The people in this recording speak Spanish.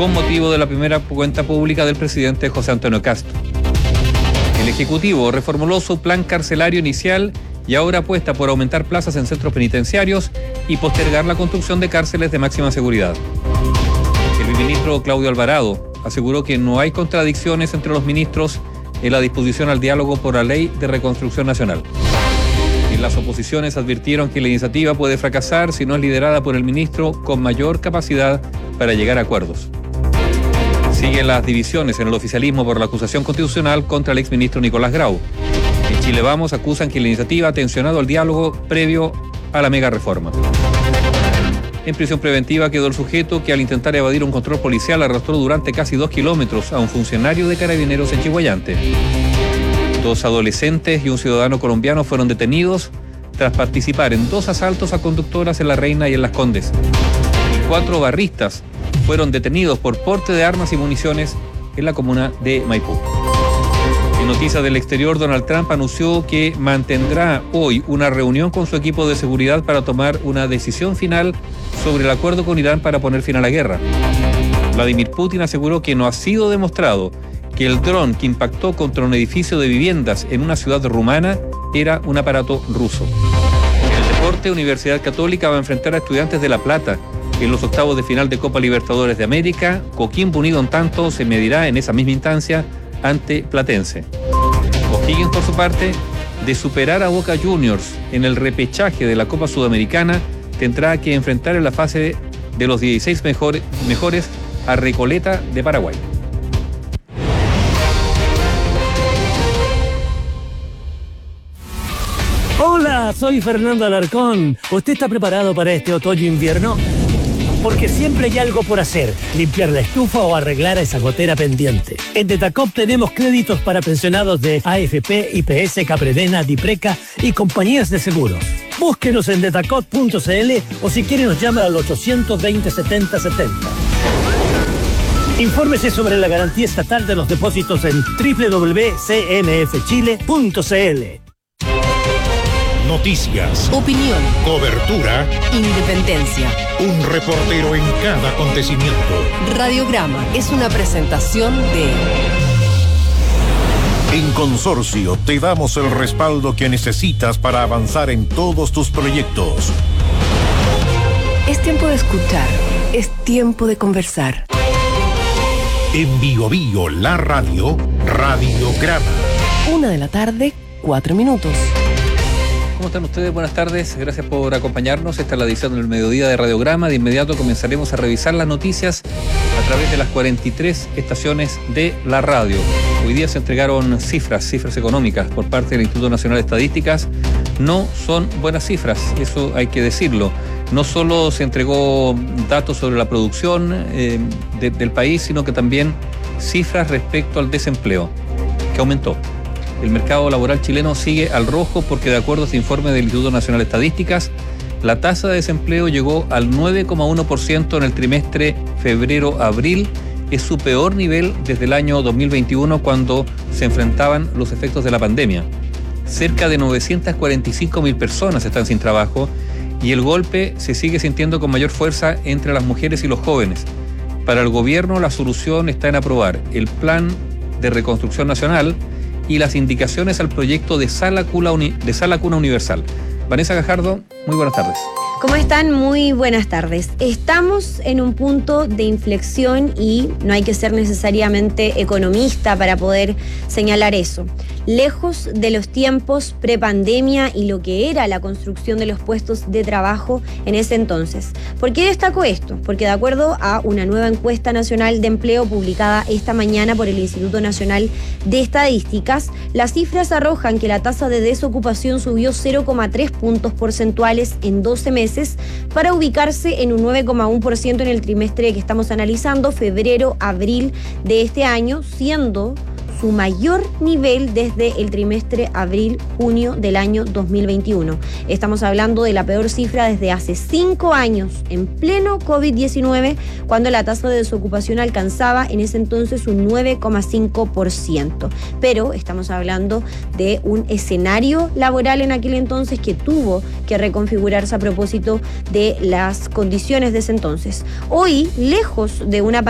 con motivo de la primera cuenta pública del presidente José Antonio Kast. El Ejecutivo reformuló su plan carcelario inicial y ahora apuesta por aumentar plazas en centros penitenciarios y postergar la construcción de cárceles de máxima seguridad. El ministro Claudio Alvarado aseguró que no hay contradicciones entre los ministros en la disposición al diálogo por la Ley de Reconstrucción Nacional. Y las oposiciones advirtieron que la iniciativa puede fracasar si no es liderada por el ministro con mayor capacidad para llegar a acuerdos. Siguen las divisiones en el oficialismo por la acusación constitucional contra el exministro Nicolás Grau. En Chile Vamos acusan que la iniciativa ha tensionado el diálogo previo a la mega reforma. En prisión preventiva quedó el sujeto que al intentar evadir un control policial arrastró durante casi 2 kilómetros a un funcionario de Carabineros en Chihuayante. 2 adolescentes y un ciudadano colombiano fueron detenidos tras participar en 2 asaltos a conductoras en La Reina y en Las Condes. Y 4 barristas fueron detenidos por porte de armas y municiones en la comuna de Maipú. En noticias del exterior, Donald Trump anunció que mantendrá hoy una reunión con su equipo de seguridad para tomar una decisión final sobre el acuerdo con Irán para poner fin a la guerra. Vladimir Putin aseguró que no ha sido demostrado que el dron que impactó contra un edificio de viviendas en una ciudad rumana era un aparato ruso. En el deporte, Universidad Católica va a enfrentar a Estudiantes de La Plata en los octavos de final de Copa Libertadores de América. Coquimbo Unido, en tanto, se medirá en esa misma instancia ante Platense. O'Higgins, por su parte, de superar a Boca Juniors en el repechaje de la Copa Sudamericana, tendrá que enfrentar en la fase de los 16 mejores a Recoleta de Paraguay. Hola, soy Fernando Alarcón. ¿Usted está preparado para este otoño-invierno? Porque siempre hay algo por hacer, limpiar la estufa o arreglar esa gotera pendiente. En Detacop tenemos créditos para pensionados de AFP, IPS, Capredena, Dipreca y compañías de seguros. Búsquenos en detacop.cl o si quiere nos llama al 820-7070. Infórmese sobre la garantía estatal de los depósitos en www.cmfchile.cl. Noticias, opinión, cobertura, independencia. Un reportero en cada acontecimiento. Radiograma es una presentación de... En Consorcio te damos el respaldo que necesitas para avanzar en todos tus proyectos. Es tiempo de escuchar, es tiempo de conversar. En Bio Bio, la radio, Radiograma. 1:00 p.m, 4 minutos. ¿Cómo están ustedes? Buenas tardes, gracias por acompañarnos. Esta es la edición del mediodía de Radiograma. De inmediato comenzaremos a revisar las noticias a través de las 43 estaciones de la radio. Hoy día se entregaron cifras económicas por parte del Instituto Nacional de Estadísticas. No son buenas cifras, eso hay que decirlo. No solo se entregó datos sobre la producción del país, sino que también cifras respecto al desempleo, que aumentó. El mercado laboral chileno sigue al rojo porque, de acuerdo a este informe del Instituto Nacional de Estadísticas, la tasa de desempleo llegó al 9,1% en el trimestre febrero-abril. Es su peor nivel desde el año 2021, cuando se enfrentaban los efectos de la pandemia. Cerca de 945.000 personas están sin trabajo y el golpe se sigue sintiendo con mayor fuerza entre las mujeres y los jóvenes. Para el gobierno, la solución está en aprobar el Plan de Reconstrucción Nacional y las indicaciones al proyecto de Sala Cuna Universal. Vanessa Gajardo, muy buenas tardes. ¿Cómo están? Muy buenas tardes. Estamos en un punto de inflexión y no hay que ser necesariamente economista para poder señalar eso. Lejos de los tiempos prepandemia y lo que era la construcción de los puestos de trabajo en ese entonces. ¿Por qué destaco esto? Porque de acuerdo a una nueva encuesta nacional de empleo publicada esta mañana por el Instituto Nacional de Estadísticas, las cifras arrojan que la tasa de desocupación subió 0,3 puntos porcentuales en 12 meses para ubicarse en un 9,1% en el trimestre que estamos analizando, febrero-abril de este año, siendo su mayor nivel desde el trimestre abril-junio del año 2021. Estamos hablando de la peor cifra desde hace 5 años, en pleno COVID-19, cuando la tasa de desocupación alcanzaba en ese entonces un 9,5%. Pero estamos hablando de un escenario laboral en aquel entonces que tuvo que reconfigurarse a propósito de las condiciones de ese entonces. Hoy, lejos de una